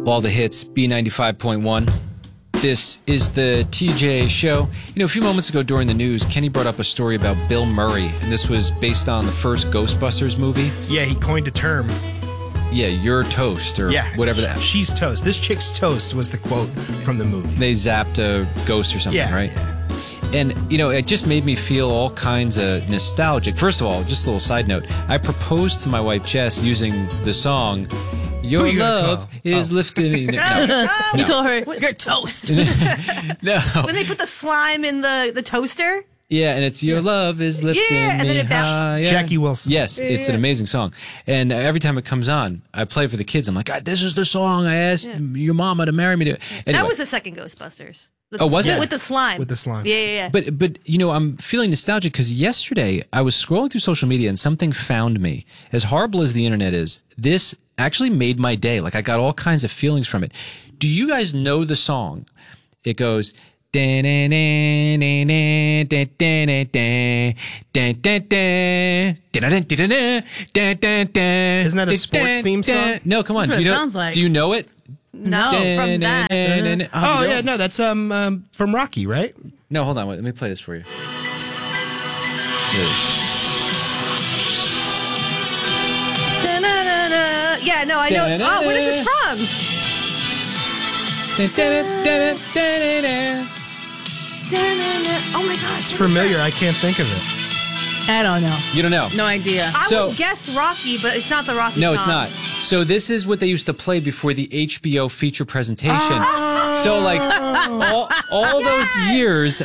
All the hits, B95.1. This is the TJ Show. You know, a few moments ago during the news, Kenny brought up a story about Bill Murray, and this was based on the first Ghostbusters movie. Yeah, he coined a term. Yeah, you're toast, or whatever that. She's toast. This chick's toast was the quote from the movie. They zapped a ghost or something, right? And, you know, it just made me feel all kinds of nostalgic. First of all, just a little side note. I proposed to my wife, Jess, using the song, Your Love is Lifting Me. No. You told her, you're toast. No. When they put the slime in the toaster? Yeah, and it's Your Love is Lifting and Me then it higher. Jackie Wilson. Yes, it's an amazing song. And every time it comes on, I play it for the kids. I'm like, God, this is the song I asked your mama to marry me to. Anyway. That was the second Ghostbusters. Was it? With the slime. With the slime. Yeah. But you know, I'm feeling nostalgic because yesterday I was scrolling through social media and something found me. As horrible as the internet is, this actually made my day. Like, I got all kinds of feelings from it. Do you guys know the song? It goes... Isn't that a sports theme song? No, come on. That's what it sounds like. Do you know it? No, from that. Oh, yeah, no, that's from Rocky, right? No, hold on. Wait, let me play this for you. Yeah, no, I know. Oh, what is this from? Oh my God. It's familiar. I can't think of it. I don't know. You don't know? No idea. I would guess Rocky, but it's not the Rocky song. No, it's not. So this is what they used to play before the HBO feature presentation. So like all those years